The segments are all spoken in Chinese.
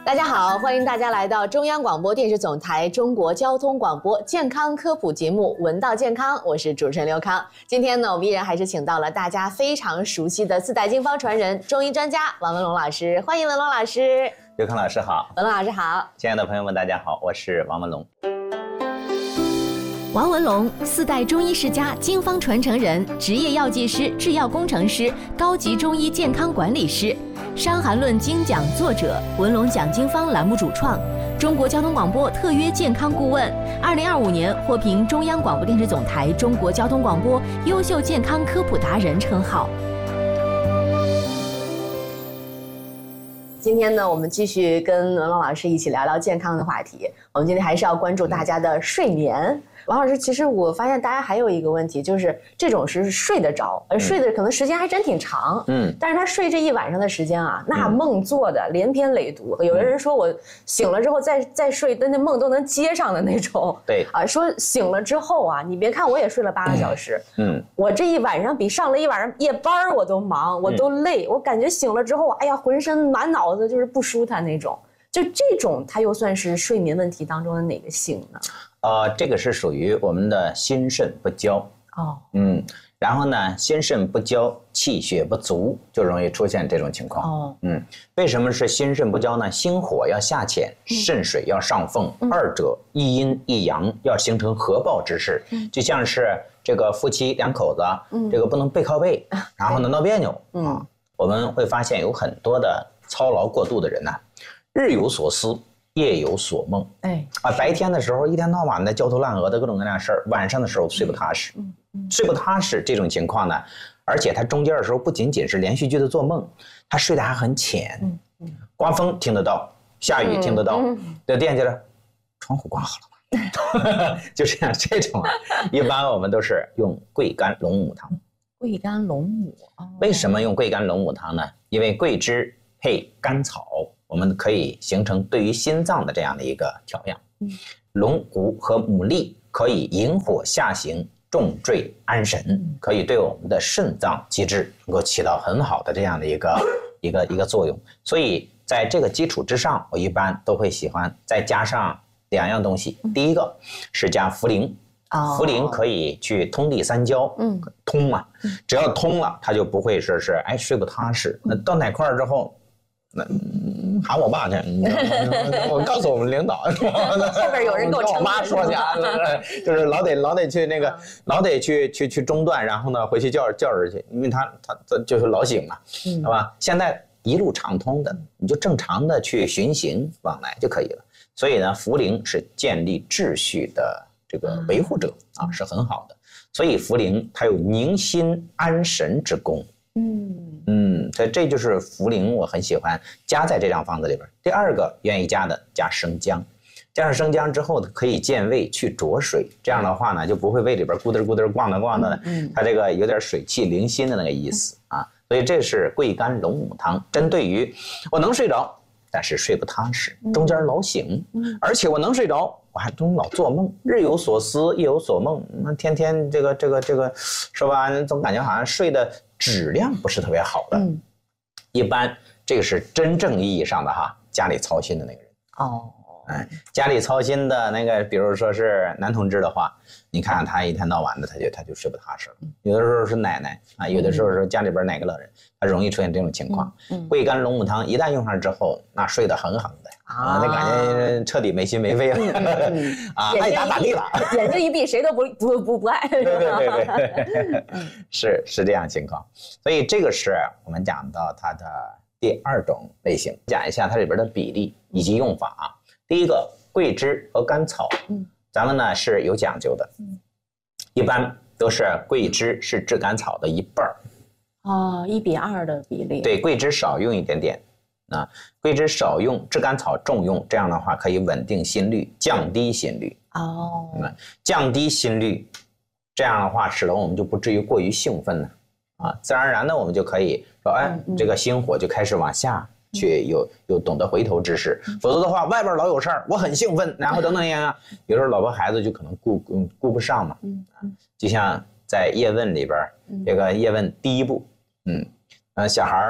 大家好，欢迎大家来到中央广播电视总台中国交通广播健康科普节目《闻道健康》，我是主持人刘康。今天呢，我们依然还是请到了大家非常熟悉的四代经方传人、中医专家王文龙老师，欢迎文龙老师。 刘康老师好， 文龙老师好， 亲爱的朋友们，大家好，我是王文龙。 王文龙，四代中医世家、经方传承人，职业药剂师、制药工程师，高级中医健康管理师，《伤寒论》精讲作者，文龙讲经方栏目主创，中国交通广播特约健康顾问，2025年获评中央广播电视总台中国交通广播优秀健康科普达人称号。 今天呢，我们继续跟文龙老师一起聊聊健康的话题。我们今天还是要关注大家的睡眠。王老师，其实我发现大家还有一个问题，就是这种是睡得着，睡的可能时间还真挺长，但是他睡这一晚上的时间啊，那梦做的连篇累牍。有的人说我醒了之后再睡，那梦都能接上的那种。 对啊，说醒了之后啊，你别看我也睡了8个小时，我这一晚上比上了一晚上夜班我都忙，我都累，我感觉醒了之后，哎呀，浑身满脑子就是不舒坦那种。就这种，它又算是睡眠问题当中的哪个性呢？ 这个是属于我们的心肾不交然后呢，心肾不交，气血不足，就容易出现这种情况。为什么是心肾不交呢？心火要下潜，肾水要上奉，二者一阴一阳，要形成合抱之势。就像是这个夫妻两口子，这个不能背靠背，然后呢闹别扭我们会发现有很多的操劳过度的人呢，日有所思，夜有所梦。白天的时候一天到晚的焦头烂额的各种各样的事儿，晚上的时候睡不踏实。睡不踏实这种情况呢，而且他中间的时候不仅仅是连续剧的做梦，他睡得还很浅。刮风听得到，下雨听得到，就惦记着窗户挂好了吗？就这种一般我们都是用桂干龙母汤。 桂干龙母为什么用桂干龙母汤呢？因为桂枝配甘草，我们可以形成对于心脏的这样的一个调养。龙骨和牡蛎可以引火下行，重坠安神，可以对我们的肾脏机制能够起到很好的这样的一个作用。所以在这个基础之上，我一般都会喜欢再加上2样东西。第一个是加茯苓。茯苓可以去通利三焦，通嘛，只要通了，它就不会说是睡不踏实。那到哪块之后，那喊我爸去，我告诉我们领导， 后边有人跟我妈说去，就是老得去那个，老得去中断，然后呢回去叫人去，因为他就是老醒嘛，是吧？现在一路畅通的，你就正常的去循行往来就可以了。所以呢，茯苓是建立秩序的这个维护者是很好的，所以茯苓它有宁心安神之功。所以这就是茯苓，我很喜欢加在这张方子里边。第二个愿意加的加生姜，加上生姜之后可以健胃去浊水，这样的话呢就不会胃里边咕嘚咕嘚咣的，它这个有点水气凌心的那个意思所以这是桂干龙母汤，针对于我能睡着但是睡不踏实，中间老醒，而且我能睡着我还总老做梦，日有所思夜有所梦，那天天这个是吧，总感觉好像睡的质量不是特别好的。一般这个是真正意义上的家里操心的那个人。家里操心的那个，比如说是男同志的话，你看他一天到晚的他就睡不踏实了。有的时候是奶奶有的时候是家里边哪个老人，他容易出现这种情况。桂干龙母汤一旦用上之后，那睡得很的那感觉彻底没心没肺了爱咋地了， 眼睛一闭谁都不爱。 对，是这样情况。所以这个是我们讲到它的第2种类型，讲一下它里边的比例以及用法第一个桂枝和甘草，咱们呢是有讲究的，一般都是桂枝是炙甘草的1半 1比2的比例。 对，桂枝少用一点点桂枝少用，炙甘草重用，这样的话可以稳定心率，降低心率。降低心率，这样的话使得我们就不至于过于兴奋了自然而然的我们就可以说，这个心火就开始往下去有懂得回头之势，否则的话外边老有事儿，我很兴奋，然后等等有时候老婆孩子就可能顾不上嘛。就像在叶问里边，这个叶问第1部，小孩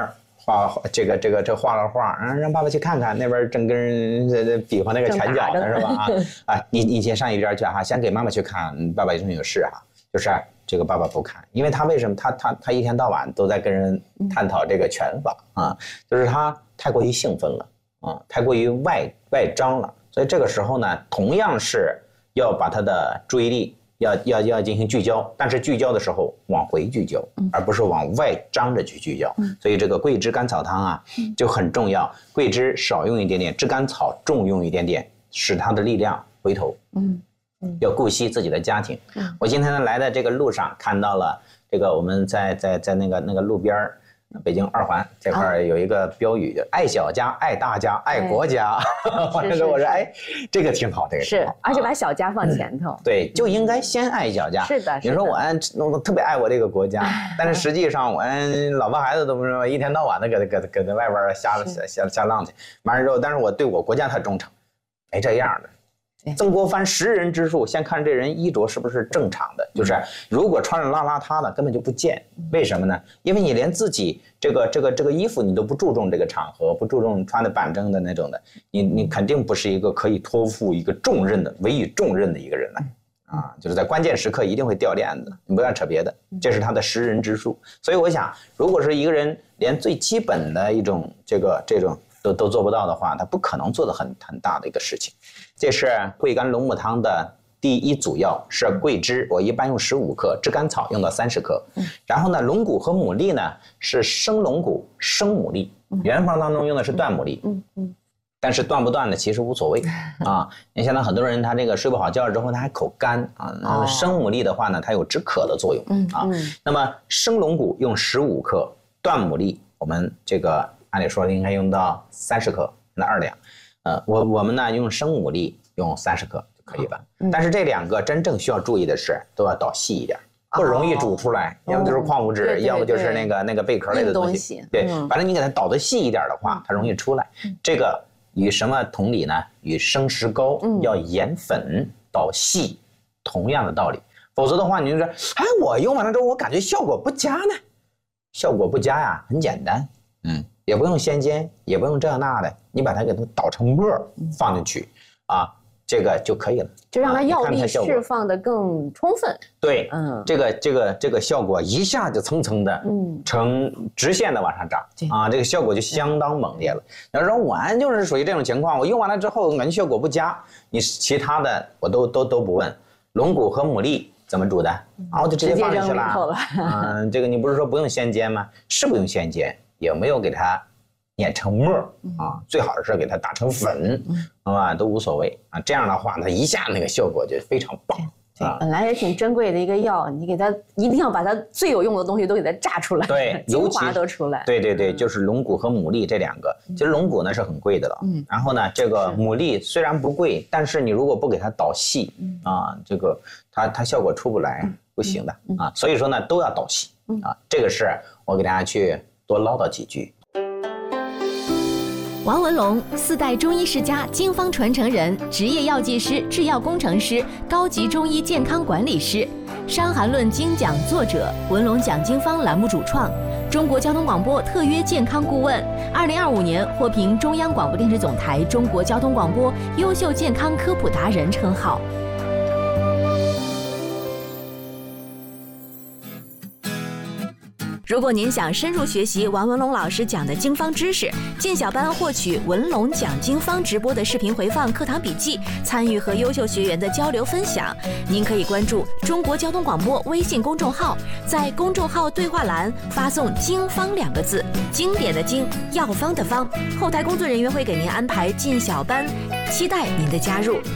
这画了画，让爸爸去看看，那边正跟人比划那个拳脚呢是吧？你先上一边去哈，先给妈妈去看，爸爸一定有事哈。就是这个爸爸不看，因为他为什么他一天到晚都在跟人探讨这个拳法啊，就是他太过于兴奋了啊，太过于外张了，所以这个时候呢，同样是要把他的注意力要进行聚焦，但是聚焦的时候往回聚焦，而不是往外张着去聚焦。所以这个桂枝甘草汤啊就很重要，桂枝少用一点点，炙甘草重用一点点，使它的力量回头。要顾惜自己的家庭。我今天呢来的这个路上看到了这个我们在那个路边儿，北京2环这块有一个标语，爱小家、爱大家、爱国家。完了之后我说，哎，这个挺好，这个是，而且把小家放前头。 对，就应该先爱小家。 是的， 你说我特别爱我这个国家，但是实际上我老婆孩子都不是一天到晚的搁在外边瞎浪去，完了之后，但是我对我国家特忠诚，没这样的。曾国藩识人之术，先看这人衣着是不是正常的，就是如果穿着邋遢的，根本就不见。为什么呢？因为你连自己这个衣服你都不注重这个场合，不注重穿的板正的那种的，你肯定不是一个可以托付一个重任的、委以重任的一个人来啊！就是在关键时刻一定会掉链子，你不要扯别的，这是他的识人之术。所以我想，如果是一个人连最基本的一种这种都做不到的话，他不可能做得很大的一个事情。这是桂甘龙母汤的第一组药，是桂枝，我一般用15克，炙甘草用到30克。然后呢，龙骨和牡蛎呢是生龙骨、生牡蛎，原方当中用的是断牡蛎。但是断不断的其实无所谓啊。你现在很多人他这个睡不好觉之后他还口干啊，生牡蛎的话呢，它有止渴的作用啊。那么生龙骨用15克，断牡蛎我们这个按理说应该用到30克，那2两。我们呢用生牡蛎用30克就可以了。但是这2个真正需要注意的是，都要捣细一点，不容易煮出来，要不就是矿物质，要不就是那个贝壳类的东西。对，反正你给它捣得细一点的话，它容易出来。这个与什么同理呢？与生石膏要研粉捣细同样的道理。否则的话，你就说，哎，我用完了之后，我感觉效果不佳呢。效果不佳呀，很简单，也不用先煎，也不用这那的，你把它给它捣成沫放进去啊，这个就可以了， 就让它药力释放的更充分。 对，这个效果一下就蹭蹭的，呈直线的往上涨啊，这个效果就相当猛烈了。要说我就是属于这种情况，我用完了之后感觉效果不佳，你其他的我都不问。龙骨和牡蛎怎么煮的啊？我就直接放进去了。这个你不是说不用先煎吗？是不用先煎。也没有给它碾成沫啊，最好是给它打成粉，都无所谓啊。这样的话，它一下那个效果就非常棒。 对，本来也挺珍贵的一个药，你给它一定要把它最有用的东西都给它榨出来， 对， 精华都出来。 对，就是龙骨和牡蛎这2个。其实龙骨呢是很贵的了，然后呢这个牡蛎虽然不贵，但是你如果不给它捣细啊，这个它效果出不来，不行的啊。所以说呢都要捣细啊，这个是我给大家去多唠叨几句。 王文龙，4代中医世家，经方传承人，职业药剂师、制药工程师，高级中医健康管理师，《伤寒论》精讲作者，文龙讲经方栏目主创，中国交通广播特约健康顾问，2025年获评中央广播电视总台中国交通广播优秀健康科普达人称号。如果您想深入学习王文龙老师讲的经方知识，进小班获取文龙讲经方直播的视频回放、课堂笔记，参与和优秀学员的交流分享，您可以关注中国交通广播微信公众号，在公众号对话栏发送“经方”2个字，经典的经，药方的方，后台工作人员会给您安排进小班，期待您的加入。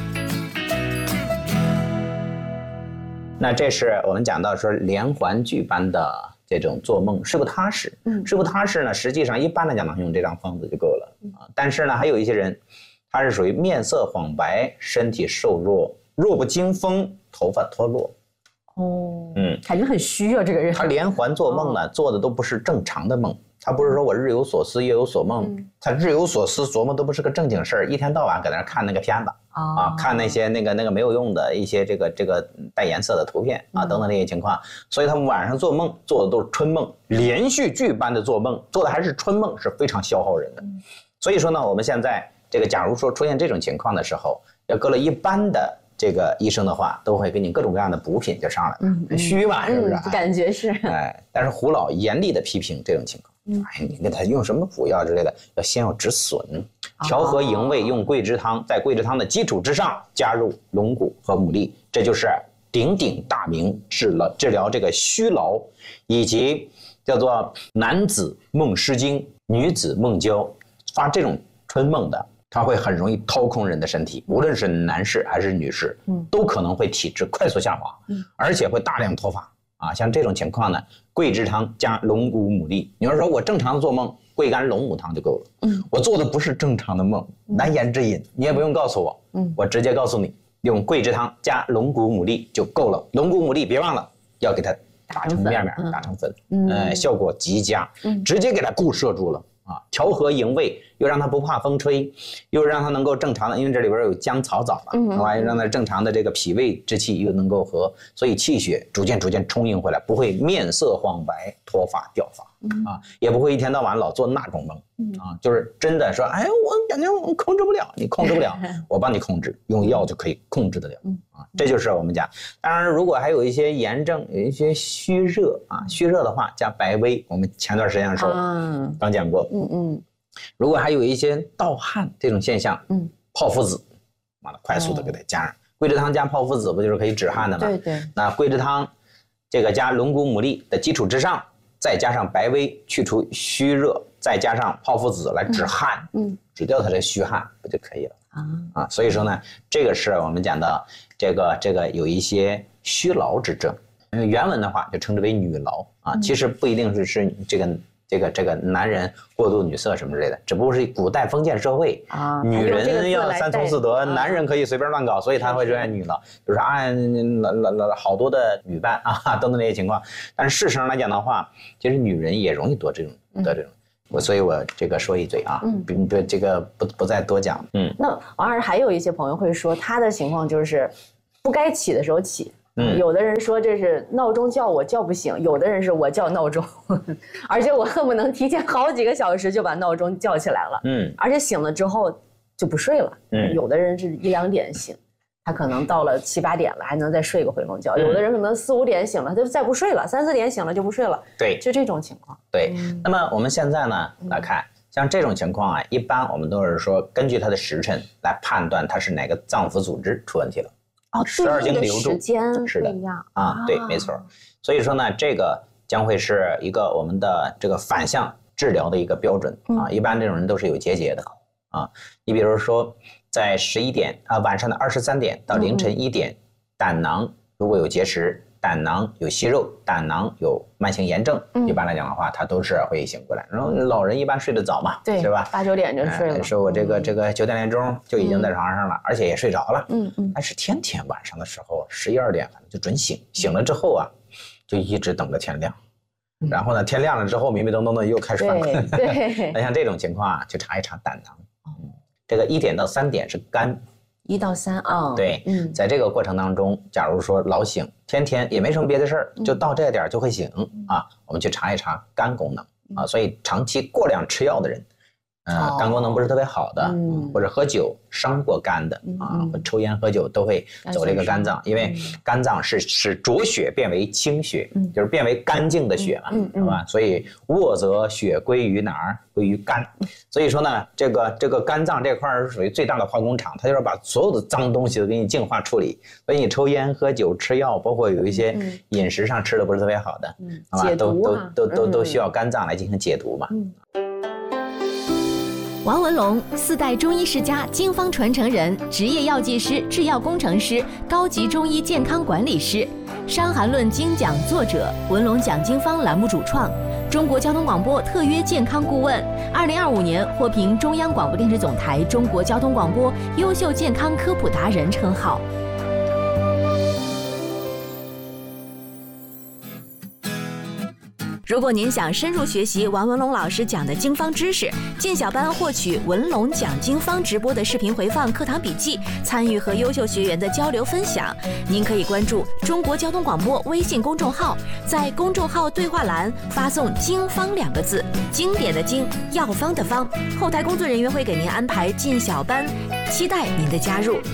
那这是我们讲到说连环剧般的这种做梦睡不踏实，睡不踏实呢，实际上一般来讲用这张方子就够了啊。但是呢，还有一些人，他是属于面色黄白、身体瘦弱、弱不禁风、头发脱落。 感觉很虚啊，这个人。 他连环做梦呢，做的都不是正常的梦。他不是说我日有所思夜有所梦，他日有所思琢磨都不是个正经事儿，一天到晚搁那看那个片子看那些那个没有用的一些这个带颜色的图片等等这些情况，所以他们晚上做梦做的都是春梦，连续剧般的做梦，做的还是春梦，是非常消耗人的。所以说呢，我们现在这个假如说出现这种情况的时候，要搁了一般的这个医生的话，都会给你各种各样的补品就上来了，很虚嘛，是不是？ 感觉是。 但是胡老严厉的批评这种情况。你给他用什么补药之类的，先要止损，调和营卫，用桂枝汤，在桂枝汤的基础之上加入龙骨和牡蛎，这就是鼎鼎大名治疗这个虚劳，以及叫做男子梦失精，女子梦交，发这种春梦的，它会很容易掏空人的身体，无论是男士还是女士，都可能会体质快速下滑，而且会大量脱发。像这种情况呢，桂枝汤加龙骨牡蛎。你要说我正常做梦，桂干龙骨汤就够了。我做的不是正常的梦，难言之隐，你也不用告诉我，我直接告诉你，用桂枝汤加龙骨牡蛎就够了。龙骨牡蛎别忘了要给它打成面，打成粉，效果极佳，直接给它固摄住了。调和营卫，又让它不怕风吹，又让它能够正常的，因为这里边有姜草枣嘛，又让它正常的这个脾胃之气又能够和，所以气血逐渐充盈回来，不会面色黄白、脱发掉发也不会一天到晚老做那种梦就是真的说，哎，我感觉我控制不了，你控制不了，我帮你控制，用药就可以控制得了这就是我们讲。当然，如果还有一些炎症，有一些虚热虚热的话，加白薇，我们前段时间的时候刚讲过。如果还有一些盗汗这种现象，泡附子，快速的给它加上桂枝汤加泡附子，不就是可以止汗的吗？ 对。 那桂枝汤这个加龙骨牡蛎的基础之上，再加上白薇去除虚热，再加上泡附子来止汗，止掉它的虚汗，不就可以了所以说呢，这个是我们讲的这个有一些虚劳之症，原文的话就称之为女劳其实不一定是这个男人过度女色什么之类的，只不过是古代封建社会女人要三从四德，男人可以随便乱搞，所以他会出现女劳，就是好多的女伴等等这些情况。但是事实上来讲的话，其实女人也容易得这种所以我这个说一嘴这个不再多讲。 那王老师还有一些朋友会说，他的情况就是不该起的时候起。有的人说这是闹钟叫我叫不醒，有的人是我叫闹钟，而且我恨不能提前好几个小时就把闹钟叫起来了，而且醒了之后就不睡了。有的人是1、2点醒，他可能到了7、8点了还能再睡个回笼觉，有的人可能4、5点醒了，他就再不睡了，3、4点醒了就不睡了。 对， 就这种情况。 对，那么我们现在呢来看，像这种情况一般我们都是说根据他的时辰来判断他是哪个脏腑组织出问题了。12经流注是的对，没错。所以说呢，这个将会是一个我们的这个反向治疗的一个标准一般这种人都是有结节的你比如说在11点晚上的23点到凌晨1点，胆囊如果有结石，胆囊有息肉，胆囊有慢性炎症，一般来讲的话，它都是会醒过来。然后老人一般睡得早嘛， 对， 是吧 ？8、9点就睡了。 说我这个9点钟就已经在床上了，而且也睡着了。但是天晚上的时候11、2点就准醒，醒了之后就一直等着天亮。然后呢，天亮了之后迷迷瞪瞪的又开始犯困。 对。 那像这种情况去查一查胆囊。这个1点到3点是肝。 1到3 对，在这个过程当中，假如说老醒，天也没什么别的事儿，就到这点就会醒我们去查一查肝功能所以长期过量吃药的人，肝功能不是特别好的，或者喝酒伤过肝的或抽烟喝酒都会走这个肝脏，因为肝脏是使浊血变为清血，就是变为干净的血嘛，是吧？所以卧则血归于哪儿？归于肝。所以说呢，这个肝脏这块是属于最大的化工厂，它就是把所有的脏东西都给你净化处理。所以你抽烟、喝酒、吃药，包括有一些饮食上吃的不是特别好的， 解毒都需要肝脏来进行解毒嘛。 王文龙，4代中医世家，经方传承人，职业药剂师、制药工程师，高级中医健康管理师，《伤寒论》精讲作者，文龙讲经方栏目主创，中国交通广播特约健康顾问，2025年获评中央广播电视总台中国交通广播优秀健康科普达人称号。 如果您想深入学习王文龙老师讲的经方知识，进小班获取文龙讲经方直播的视频回放、课堂笔记，参与和优秀学员的交流分享，您可以关注中国交通广播微信公众号，在公众号对话栏发送“经方”2个字，经典的经，药方的方，后台工作人员会给您安排进小班，期待您的加入。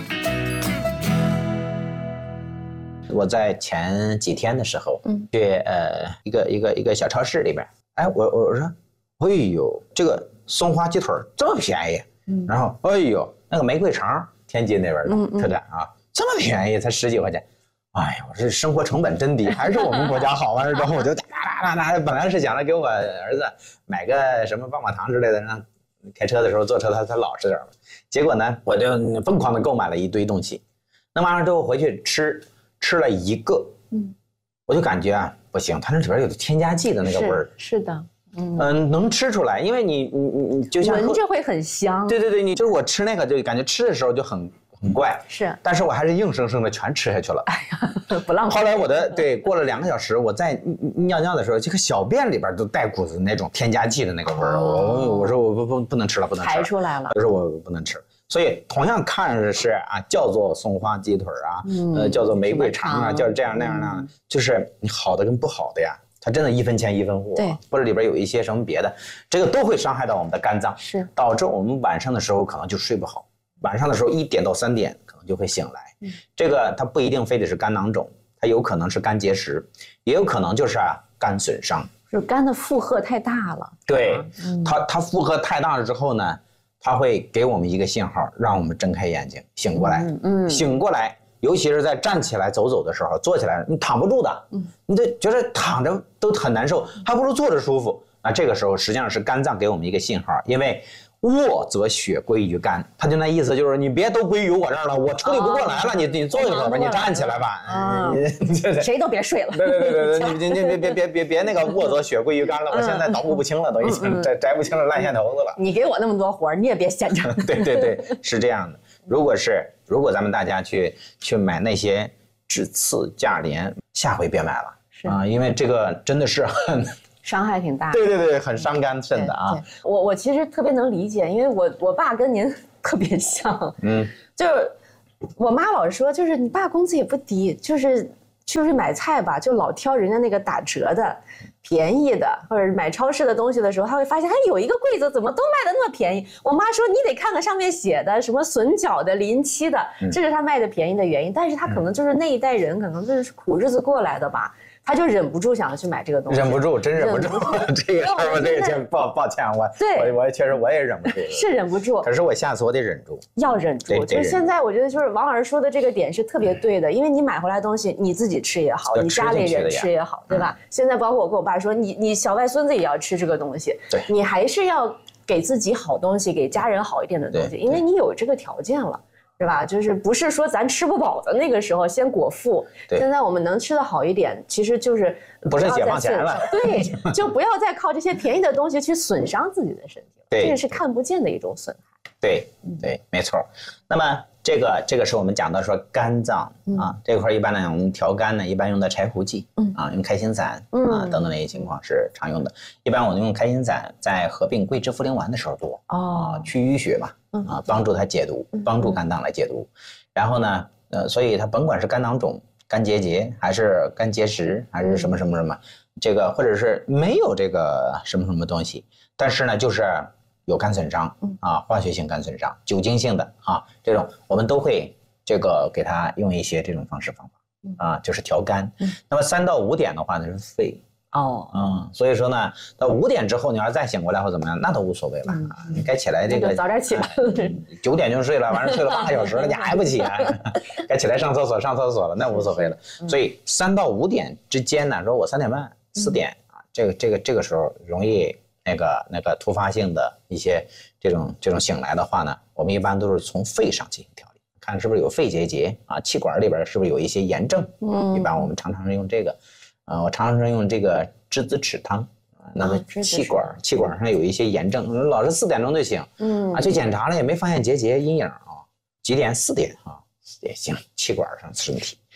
我在前几天的时候，去一个小超市里边，哎，我说，哎呦，这个松花鸡腿这么便宜，然后哎呦，那个玫瑰肠，天津那边的特产啊，这么便宜，才10几块钱，哎呦，我这生活成本真低，还是我们国家好。完了之后我就本来是想着给我儿子买个什么棒棒糖之类的，让开车的时候坐车他老实点，结果呢，我就疯狂的购买了一堆东西，那完了之后回去吃了一个，我就感觉啊不行，它那里边有添加剂的那个味儿。 是的， 能吃出来，因为你就像闻着会很香。 对，你就是我吃那个就感觉吃的时候就很怪， 是， 但是我还是硬生生的全吃下去了。 哎呀，不浪费。 后来过了2个小时，我在尿的时候，这个小便里边都带股子那种添加剂的那个味儿，我说我不能吃了，不能吃了， 排出来了。 我说我不能吃。所以同样看着是啊，叫做松花鸡腿啊，叫做玫瑰肠啊，叫这样那样那样，就是你好的跟不好的呀，它真的1分钱1分货， 对， 或者里边有一些什么别的，这个都会伤害到我们的肝脏， 是导致我们晚上的时候可能就睡不好，晚上的时候1点到3点可能就会醒来，这个它不一定非得是肝囊肿，它有可能是肝结石，也有可能就是肝损伤， 就肝的负荷太大了。 对，它负荷太大了之后呢，它会给我们一个信号，让我们睁开眼睛醒过来，醒过来，尤其是在站起来走的时候，坐起来你躺不住的，你都觉得躺着都很难受，还不如坐着舒服。那这个时候实际上是肝脏给我们一个信号，因为卧则血归于肝，他就那意思就是你别都归于我这儿了，我处理不过来了，你坐一会儿吧，你站起来吧， 谁都别睡了。 对，别那个卧则血归于肝了，我现在脑部不清了，都已经摘不清了烂线头子了。 你给我那么多活儿，你也别闲着。 对，是这样的。如果咱们大家去买那些治刺价廉，下回别买了啊，因为这个真的是很。 伤害挺大。 对，很伤肝肾的啊。 我其实特别能理解，因为我爸跟您特别像，就是我妈老是说，就是你爸工资也不低，就是去买菜吧，就老挑人家那个打折的、便宜的，或者买超市的东西的时候，他会发现，有一个柜子怎么都卖的那么便宜。我妈说，你得看看上面写的什么笋角的、临期的，这是他卖的便宜的原因。但是他可能就是那一代人，可能就是苦日子过来的吧。他就忍不住想要去买这个东西， 忍不住，真忍不住。这个事儿我这个抱歉，我确实我也忍不住， 是忍不住。 可是我下次我得忍住， 要忍住。就是现在我觉得就是王老师说的这个点是特别对的，因为你买回来的东西你自己吃也好，你家里人吃也好，对吧？现在包括我跟我爸说，你小外孙子也要吃这个东西， 对， 你还是要给自己好东西，给家人好一点的东西，因为你有这个条件了。是吧？就是不是说咱吃不饱的那个时候先果腹，现在我们能吃的好一点，其实就是不是解放前了， 对，就不要再靠这些便宜的东西去损伤自己的身体，这个是看不见的一种损害。 对，没错。那么这个是我们讲到说肝脏啊这块一般来讲，我们调肝呢，一般用的柴胡剂用开心散等等那些情况是常用的。一般我们用开心散在合并桂枝茯苓丸的时候多去淤血嘛帮助它解毒，帮助肝脏来解毒。然后呢所以它甭管是肝囊肿、肝结节，还是肝结石，还是什么，这个或者是没有这个什么东西，但是呢就是有肝损伤化学性肝损伤、酒精性的这种我们都会这个给他用一些这种方式方法就是调肝。那么3到5点的话呢是肺所以说呢到5点之后你要再醒过来或怎么样，那都无所谓了你该起来这个早点起来 ，9点就睡了，完了睡了8个小时了，你还不起来，该起来上厕所了，那无所谓了。所以3到5点之间呢，说我3点半、4点这个时候容易。那个突发性的一些这种醒来的话呢，我们一般都是从肺上进行调理，看是不是有肺结节气管里边是不是有一些炎症。一般我们常常是用这个，我常常是用这个栀子豉汤。那么气管上有一些炎症，老是4点钟就醒，去检查了也没发现结节阴影几点？4点4点醒，气管上是问题。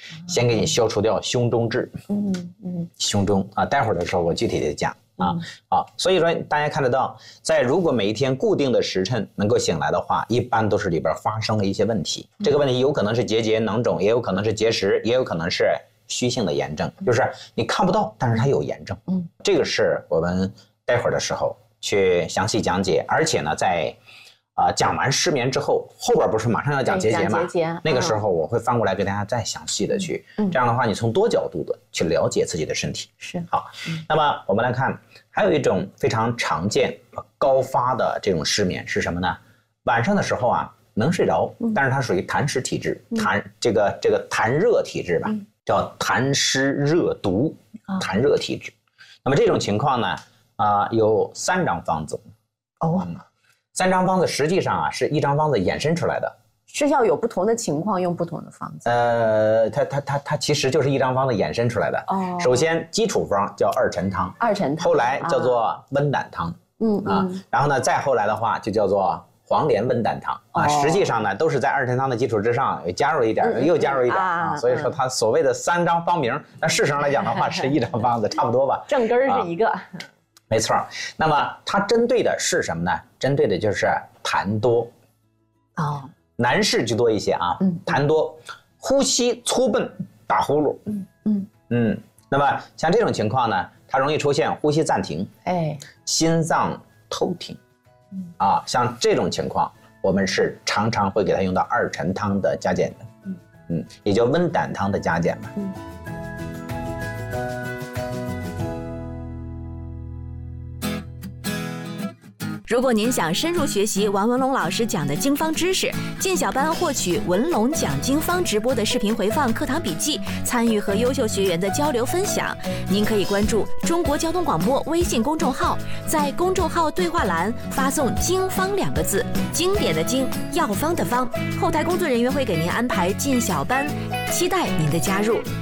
先给你消除掉胸中滞。胸中啊，待会儿的时候我具体的讲啊。好，所以说大家看得到，如果每一天固定的时辰能够醒来的话，一般都是里边发生了一些问题。这个问题有可能是结节囊肿，也有可能是结石，也有可能是虚性的炎症，就是你看不到，但是它有炎症。这个是我们待会儿的时候去详细讲解，而且呢，在讲完失眠之后，后边不是马上要讲结节吗？那个时候我会翻过来给大家再详细的去，这样的话你从多角度的去了解自己的身体。 是好，那么我们来看，还有一种非常常见高发的这种失眠是什么呢？晚上的时候啊能睡着，但是它属于痰湿体质，这个痰热体质吧。叫痰湿热毒，痰热体质。那么这种情况呢，有3张方子。3张方子实际上啊是1张方子衍生出来的， 是要有不同的情况用不同的方子。 它其实就是1张方子衍生出来的。首先基础方叫二陈汤，后来叫做温胆汤，然后呢再后来的话就叫做黄连温胆汤啊，实际上呢都是在二陈汤的基础之上加入一点，又加入一点啊，所以说它所谓的3张方名，那事实上来讲的话是1张方子，差不多吧。 正根是一个， 没错。那么它针对的是什么呢？针对的就是痰多，男士就多一些啊，痰多，呼吸粗笨，打呼噜，那么像这种情况呢，它容易出现呼吸暂停，心脏偷停。像这种情况，我们是常常会给它用到二陈汤的加减的，也叫温胆汤的加减嘛。 如果您想深入学习王文龙老师讲的经方知识，进小班获取文龙讲经方直播的视频回放、课堂笔记，参与和优秀学员的交流分享，您可以关注中国交通广播微信公众号，在公众号对话栏发送经方2个字，经典的经，药方的方，后台工作人员会给您安排进小班，期待您的加入。